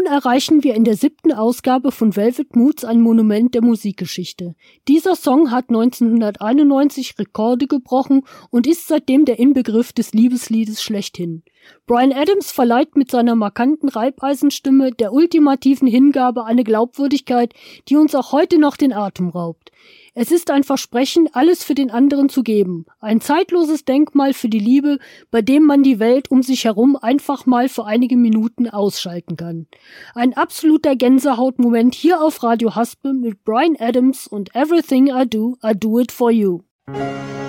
erreichen wir in der 7. Ausgabe von Velvet Moods ein Monument der Musikgeschichte. Dieser Song hat 1991 Rekorde gebrochen und ist seitdem der Inbegriff des Liebesliedes schlechthin. Bryan Adams verleiht mit seiner markanten Reibeisenstimme der ultimativen Hingabe eine Glaubwürdigkeit, die uns auch heute noch den Atem raubt. Es ist ein Versprechen, alles für den anderen zu geben. Ein zeitloses Denkmal für die Liebe, bei dem man die Welt um sich herum einfach mal für einige Minuten ausschalten kann. Ein absoluter Gänsehautmoment hier auf Radio Haspe mit Bryan Adams und Everything I Do it for you.